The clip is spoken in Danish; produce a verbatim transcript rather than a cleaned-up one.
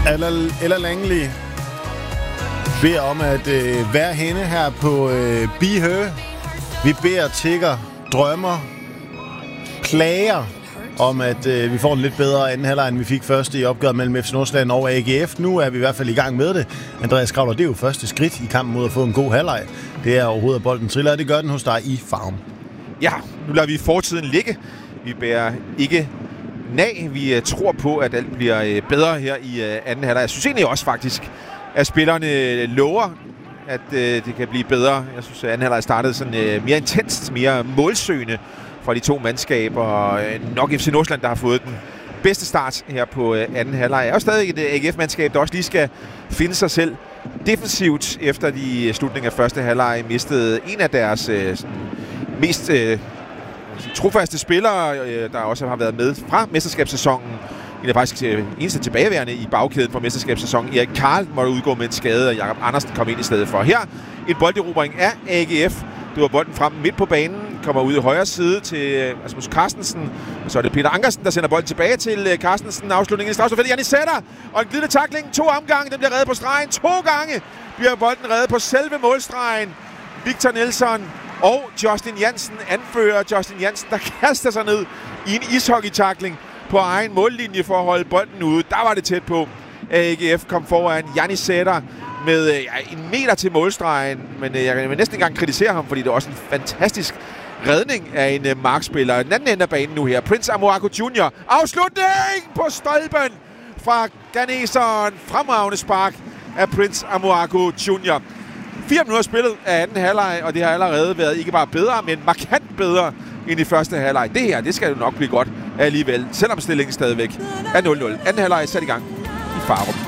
Eller, eller Langley beder om at øh, være henne her på øh, Bihø. Vi beder, tigger, drømmer, klager om, at øh, vi får en lidt bedre anden halvleg, end vi fik først i opgøret mellem F C Nordsjælland og A G F. Nu er vi i hvert fald i gang med det. Andreas Kravler, det er jo første skridt i kampen mod at få en god halvleg. Det er overhovedet, at bolden triller, og det gør den hos dig i Farum. Ja, nu lader vi fortiden ligge. Vi bærer ikke nag. Vi uh, tror på, at alt bliver uh, bedre her i uh, anden halvleg. Jeg synes egentlig også faktisk, at spillerne lover, at uh, det kan blive bedre. Jeg synes, at anden halvleg startede sådan uh, mere intenst, mere målsøgende fra de to mandskaber. Og uh, nok F C Nordsjælland, der har fået den bedste start her på uh, anden halvleg. Jeg er jo stadig et uh, A G F-mandskab, der også lige skal finde sig selv defensivt, efter de slutningen af første halvleg mistede en af deres uh, sådan, mest uh, trofaste spillere, uh, der også har været med fra mesterskabssæsonen. En af faktisk uh, eneste tilbageværende i bagkæden fra mesterskabssæsonen. Erik Karl måtte udgå med en skade, og Jakob Andersen kom ind i stedet for. Her en bolderobring af A G F. Det var bolden frem midt på banen, kommer ud i højre side til Rasmus Carstensen, og så er det Peter Ankersen, der sender bolden tilbage til Carstensen. Afslutningen i strafsparket. Janni Sætter, og en glidende tackling. To omgange, den bliver reddet på stregen. To gange bliver bolden reddet på selve målstregen. Victor Nielsen og Justin Jansen anfører. Justin Jansen, der kaster sig ned i en ishockey-tackling på egen mållinje for at holde bolden ude. Der var det tæt på. A G F kom foran. Janni Sætter med ja, en meter til målstregen, men øh, jeg vil næsten ikke engang kritisere ham, fordi det er også en fantastisk redning af en øh, markspiller. Den anden ende af banen nu her. Prince Amoako junior Afslutning på stolpen fra ganeseren. Fremragende spark af Prince Amoako junior Fire minutter spillet af anden halvleg, og det har allerede været ikke bare bedre, men markant bedre end i første halvleg. Det her, det skal jo nok blive godt alligevel, selvom stillingen stadigvæk er nul nul. Anden halvleg er sat i gang i Farum.